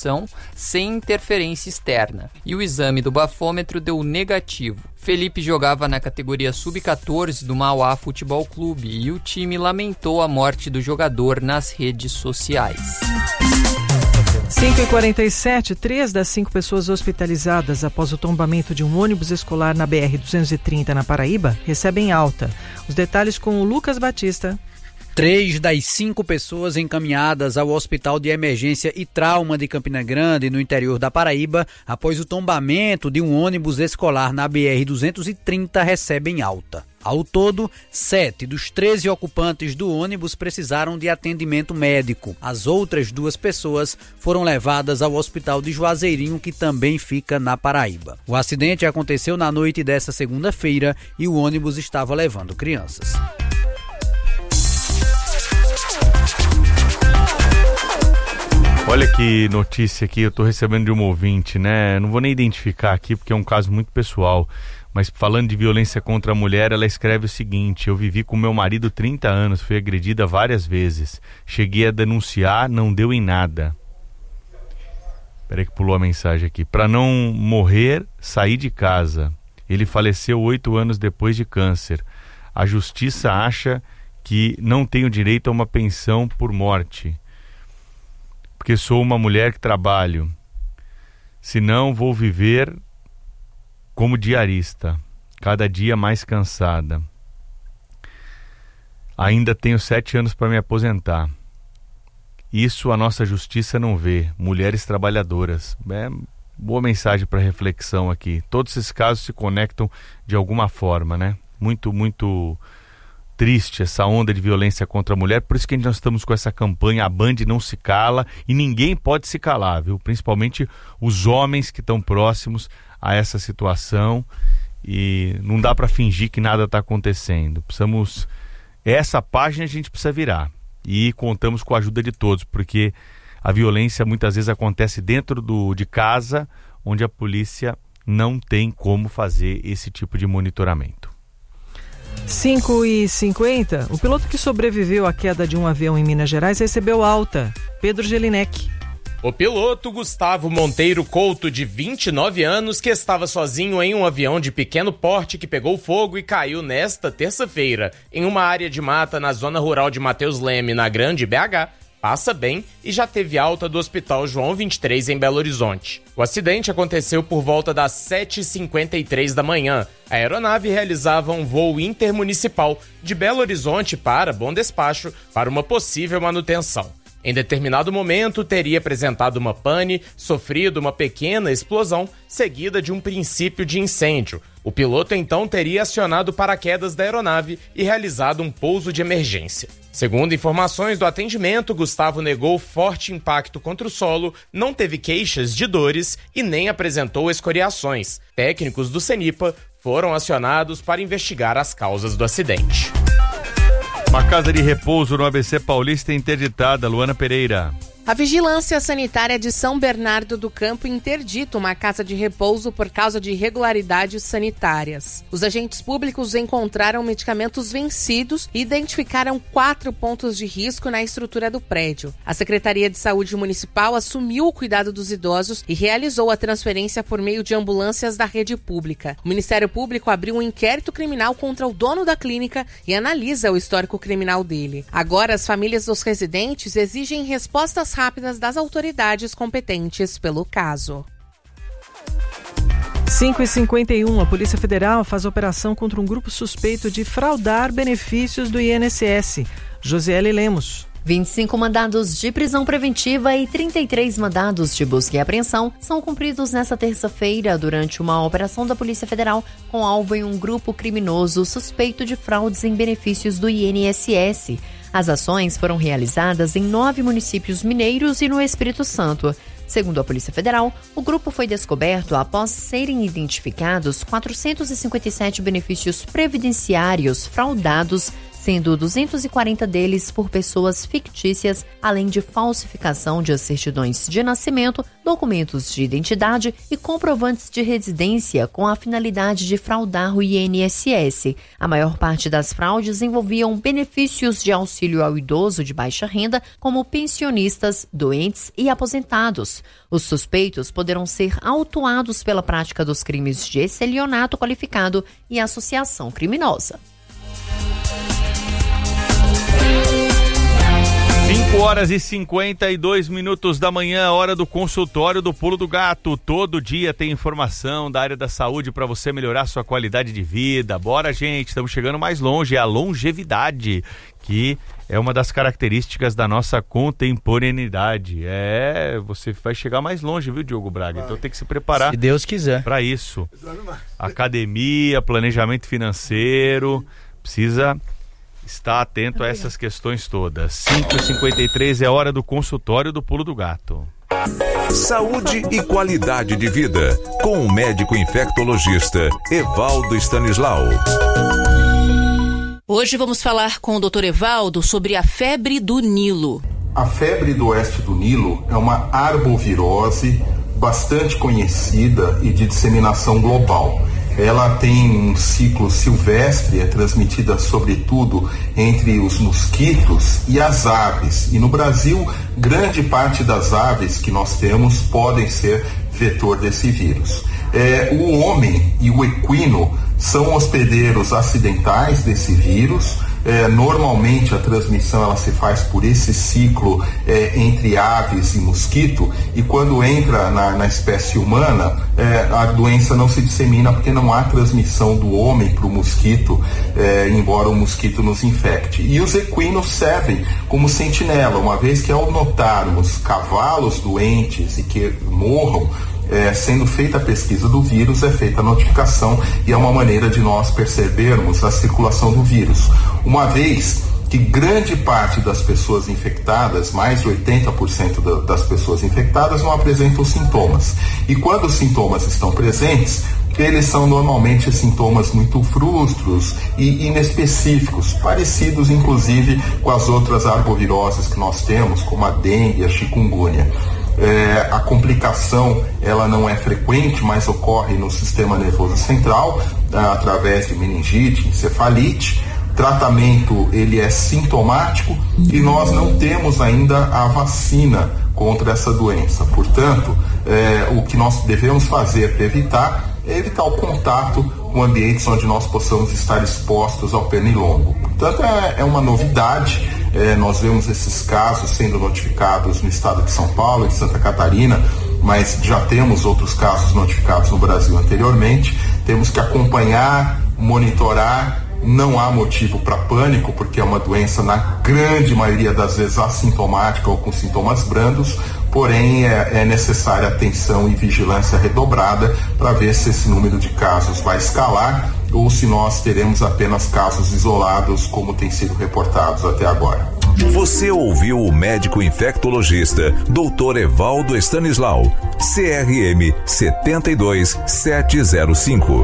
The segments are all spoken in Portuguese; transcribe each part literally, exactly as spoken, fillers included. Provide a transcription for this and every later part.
condução sem interferência externa. E o exame do bafômetro deu negativo. Felipe jogava na categoria sub catorze do Mauá Futebol Clube e o time lamentou a morte do jogador nas redes sociais. cinco e quarenta e sete, três das cinco pessoas hospitalizadas após o tombamento de um ônibus escolar na B R duzentos e trinta na Paraíba recebem alta. Os detalhes com o Lucas Batista. Três das cinco pessoas encaminhadas ao Hospital de Emergência e Trauma de Campina Grande, no interior da Paraíba, após o tombamento de um ônibus escolar na B R duzentos e trinta, recebem alta. Ao todo, sete dos treze ocupantes do ônibus precisaram de atendimento médico. As outras duas pessoas foram levadas ao Hospital de Juazeirinho, que também fica na Paraíba. O acidente aconteceu na noite desta segunda-feira e o ônibus estava levando crianças. Olha que notícia aqui, eu estou recebendo de um ouvinte, né? Não vou nem identificar aqui porque é um caso muito pessoal, mas falando de violência contra a mulher, ela escreve o seguinte: eu vivi com meu marido trinta anos, fui agredida várias vezes, cheguei a denunciar, não deu em nada. Peraí que pulou a mensagem aqui. Para não morrer, saí de casa. Ele faleceu oito anos depois de câncer. A justiça acha que não tenho direito a uma pensão por morte, porque sou uma mulher que trabalho. Senão vou viver como diarista, cada dia mais cansada. Ainda tenho sete anos para me aposentar. Isso a nossa justiça não vê. Mulheres trabalhadoras. É boa mensagem para reflexão aqui. Todos esses casos se conectam de alguma forma, né? Muito, muito triste essa onda de violência contra a mulher, por isso que nós estamos com essa campanha A Band Não Se Cala, e ninguém pode se calar, viu? Principalmente os homens que estão próximos a essa situação, e não dá para fingir que nada está acontecendo. Precisamos, essa página a gente precisa virar, e contamos com a ajuda de todos, porque a violência muitas vezes acontece dentro do, de casa, onde a polícia não tem como fazer esse tipo de monitoramento. cinco e cinquenta, o piloto que sobreviveu à queda de um avião em Minas Gerais recebeu alta. Pedro Gelinek. O piloto Gustavo Monteiro Couto, de vinte e nove anos, que estava sozinho em um avião de pequeno porte que pegou fogo e caiu nesta terça-feira em uma área de mata na zona rural de Mateus Leme, na Grande B H, passa bem e já teve alta do Hospital João vinte e três em Belo Horizonte. O acidente aconteceu por volta das sete e cinquenta e três da manhã. A aeronave realizava um voo intermunicipal de Belo Horizonte para Bom Despacho para uma possível manutenção. Em determinado momento, teria apresentado uma pane, sofrido uma pequena explosão, seguida de um princípio de incêndio. O piloto então teria acionado o paraquedas da aeronave e realizado um pouso de emergência. Segundo informações do atendimento, Gustavo negou forte impacto contra o solo, não teve queixas de dores e nem apresentou escoriações. Técnicos do CENIPA foram acionados para investigar as causas do acidente. Uma casa de repouso no A B C Paulista interditada. Luana Pereira. A Vigilância Sanitária de São Bernardo do Campo interdita uma casa de repouso por causa de irregularidades sanitárias. Os agentes públicos encontraram medicamentos vencidos e identificaram quatro pontos de risco na estrutura do prédio. A Secretaria de Saúde Municipal assumiu o cuidado dos idosos e realizou a transferência por meio de ambulâncias da rede pública. O Ministério Público abriu um inquérito criminal contra o dono da clínica e analisa o histórico criminal dele. Agora, as famílias dos residentes exigem respostas rápidas das autoridades competentes pelo caso. cinco e cinquenta e um, a Polícia Federal faz operação contra um grupo suspeito de fraudar benefícios do I N S S. Josiele Lemos. vinte e cinco mandados de prisão preventiva e trinta e três mandados de busca e apreensão são cumpridos nesta terça-feira durante uma operação da Polícia Federal com alvo em um grupo criminoso suspeito de fraudes em benefícios do I N S S. As ações foram realizadas em nove municípios mineiros e no Espírito Santo. Segundo a Polícia Federal, o grupo foi descoberto após serem identificados quatrocentos e cinquenta e sete benefícios previdenciários fraudados, sendo duzentos e quarenta deles por pessoas fictícias, além de falsificação de certidões de nascimento, documentos de identidade e comprovantes de residência com a finalidade de fraudar o I N S S. A maior parte das fraudes envolviam benefícios de auxílio ao idoso de baixa renda, como pensionistas, doentes e aposentados. Os suspeitos poderão ser autuados pela prática dos crimes de estelionato qualificado e associação criminosa. cinco horas e cinquenta e dois minutos da manhã, hora do consultório do Pulo do Gato. Todo dia tem informação da área da saúde para você melhorar sua qualidade de vida. Bora, gente, estamos chegando mais longe, é a longevidade, que é uma das características da nossa contemporaneidade. É, você vai chegar mais longe, viu, Diogo Braga? Então tem que se preparar, se Deus quiser, para isso. Academia, planejamento financeiro, precisa estar atento a essas questões todas. cinco e cinquenta e três é hora do consultório do Pulo do Gato. Saúde e qualidade de vida, com o médico infectologista Evaldo Stanislau. Hoje vamos falar com o doutor Evaldo sobre a febre do Nilo. A febre do oeste do Nilo é uma arbovirose bastante conhecida e de disseminação global. Ela tem um ciclo silvestre, é transmitida sobretudo entre os mosquitos e as aves. E no Brasil, grande parte das aves que nós temos podem ser vetor desse vírus. É, o homem e o equino são hospedeiros acidentais desse vírus. É, normalmente a transmissão ela se faz por esse ciclo é, entre aves e mosquito, e quando entra na, na espécie humana, é, a doença não se dissemina porque não há transmissão do homem para o mosquito, é, embora o mosquito nos infecte. E os equinos servem como sentinela, uma vez que ao notarmos cavalos doentes e que morram, É, sendo feita a pesquisa do vírus, é feita a notificação e é uma maneira de nós percebermos a circulação do vírus. Uma vez que grande parte das pessoas infectadas, mais de oitenta por cento da, das pessoas infectadas, não apresentam sintomas. E quando os sintomas estão presentes, eles são normalmente sintomas muito frustros e inespecíficos, parecidos inclusive com as outras arboviroses que nós temos, como a dengue e a chikungunya. É, a complicação ela não é frequente, mas ocorre no sistema nervoso central, ah, através de meningite, encefalite. Tratamento ele é sintomático e nós não temos ainda a vacina contra essa doença. Portanto, é, o que nós devemos fazer para evitar é evitar o contato com ambientes onde nós possamos estar expostos ao pernilongo. Portanto, é, é uma novidade. É, nós vemos esses casos sendo notificados no estado de São Paulo e de Santa Catarina, mas já temos outros casos notificados no Brasil anteriormente. Temos que acompanhar, monitorar. Não há motivo para pânico, porque é uma doença, na grande maioria das vezes, assintomática ou com sintomas brandos, porém é, é necessária atenção e vigilância redobrada para ver se esse número de casos vai escalar ou se nós teremos apenas casos isolados, como tem sido reportados até agora. Você ouviu o médico infectologista doutor Evaldo Stanislau, C R M sete dois sete zero cinco.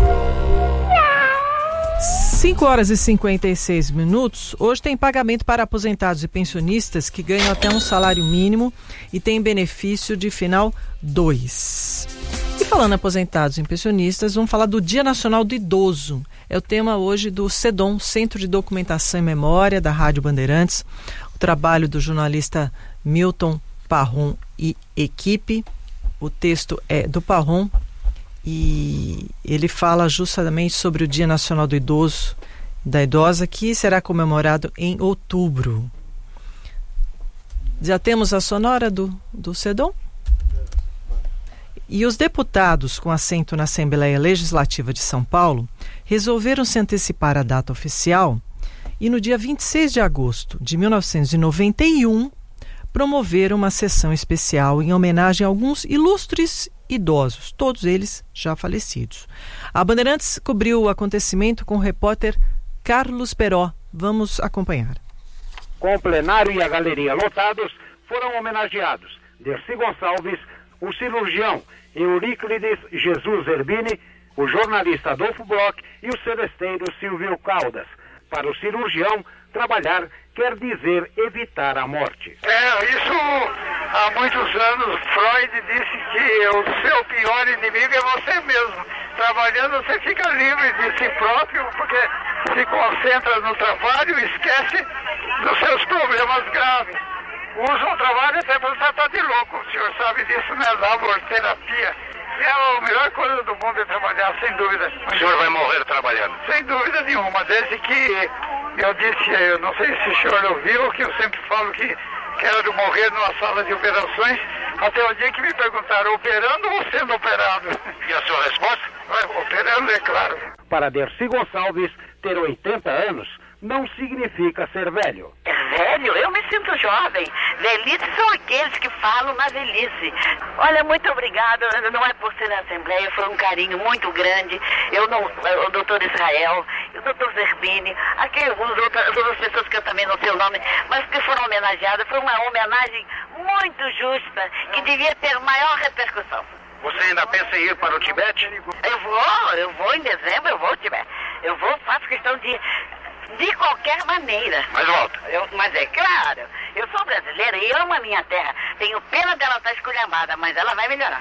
cinco horas e cinquenta e seis minutos. Hoje tem pagamento para aposentados e pensionistas que ganham até um salário mínimo e tem benefício de final dois. E falando em aposentados e pensionistas, vamos falar do Dia Nacional do Idoso. É o tema hoje do CEDOM, Centro de Documentação e Memória da Rádio Bandeirantes. O trabalho do jornalista Milton Parron e equipe. O texto é do Parron. E ele fala justamente sobre o Dia Nacional do Idoso, da Idosa, que será comemorado em outubro. Já temos a sonora do, do CEDOM? E os deputados com assento na Assembleia Legislativa de São Paulo resolveram se antecipar à data oficial e no dia vinte e seis de agosto de mil novecentos e noventa e um promoveram uma sessão especial em homenagem a alguns ilustres idosos, todos eles já falecidos. A Bandeirantes cobriu o acontecimento com o repórter Carlos Peró. Vamos acompanhar. Com o plenário e a galeria lotados, foram homenageados Dercy Gonçalves, o cirurgião Euríclides Jesus Zerbini, o jornalista Adolfo Bloch e o celesteiro Silvio Caldas. Para o cirurgião, trabalhar quer dizer evitar a morte. É, isso há muitos anos Freud disse que o seu pior inimigo é você mesmo. Trabalhando você fica livre de si próprio, porque se concentra no trabalho e esquece dos seus problemas graves. Usa o trabalho até para tratar de louco. O senhor sabe disso, né? Laborterapia. É a melhor coisa do mundo é trabalhar, sem dúvida. O senhor vai morrer trabalhando? Sem dúvida nenhuma. Desde que eu disse, eu não sei se o senhor ouviu, que eu sempre falo que quero morrer numa sala de operações, até o dia que me perguntaram, operando ou sendo operado? E a sua resposta? Operando, é claro. Para Dercy Gonçalves, ter oitenta anos não significa ser velho. É velho? Eu me sinto jovem. Velhices são aqueles que falam na velhice. Olha, muito obrigada. Não é por ser na Assembleia, foi um carinho muito grande. Eu não, o doutor Israel, o doutor Zerbini, aquelas outras, outras pessoas que eu também não sei o nome, mas que foram homenageadas. Foi uma homenagem muito justa, que devia ter maior repercussão. Você ainda pensa em ir para o Tibete? Eu vou, eu vou em dezembro, eu vou ao Tibete. Eu vou, faço questão de... De qualquer maneira. Mas volta. Eu, mas é claro, eu sou brasileira e amo a minha terra. Tenho pena dela estar esculhambada, mas ela vai melhorar.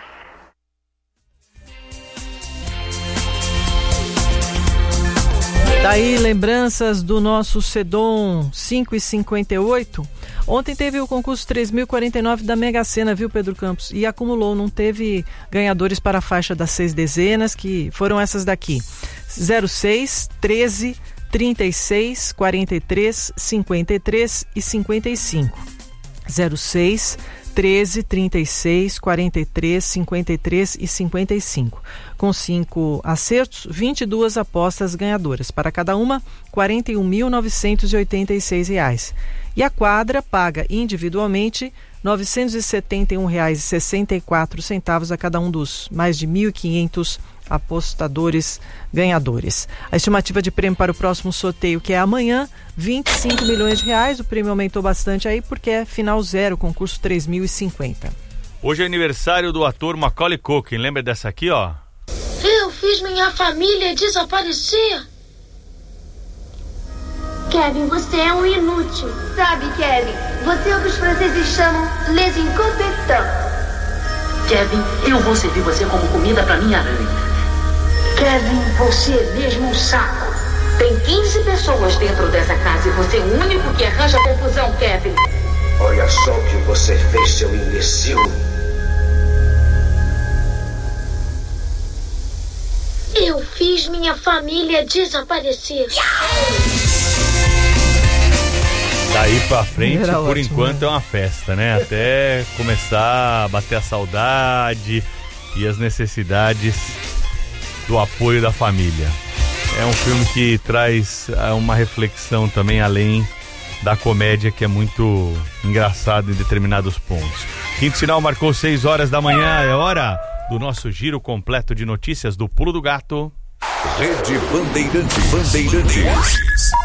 Daí lembranças do nosso Sedom cinco e cinquenta e oito. Ontem teve o concurso três mil e quarenta e nove da Mega Sena, viu, Pedro Campos? E acumulou, não teve ganhadores para a faixa das seis dezenas, que foram essas daqui: zero seis, treze, trinta e seis, quarenta e três, cinquenta e três e cinquenta e cinco. zero seis, treze, trinta e seis, quarenta e três, cinquenta e três e cinquenta e cinco. Com cinco acertos, vinte e duas apostas ganhadoras. Para cada uma, quarenta e um mil novecentos e oitenta e seis reais. E a quadra paga individualmente novecentos e setenta e um reais e sessenta e quatro centavos a cada um dos mais de mil e quinhentos apostadores ganhadores. A estimativa de prêmio para o próximo sorteio, que é amanhã, vinte e cinco milhões de reais. O prêmio aumentou bastante aí porque é final zero, concurso três mil e cinquenta. Hoje é aniversário do ator Macaulay Culkin. Lembra dessa aqui, ó? Eu fiz minha família desaparecer. Kevin, você é um inútil. Sabe, Kevin, você é o que os franceses chamam les incompetents. Kevin, eu vou servir você como comida pra minha aranha. Kevin, você é mesmo um saco. Tem quinze pessoas dentro dessa casa e você é o único que arranja confusão, Kevin. Olha só o que você fez, seu imbecil. Eu fiz minha família desaparecer. Daí pra frente, Era por ótimo, enquanto, né? é uma festa, né? Até começar a bater a saudade e as necessidades do apoio da família. É um filme que traz uma reflexão também, além da comédia, que é muito engraçado em determinados pontos. Quinto sinal marcou seis horas da manhã, é hora do nosso giro completo de notícias do Pulo do Gato. Rede Bandeirantes. Bandeirantes.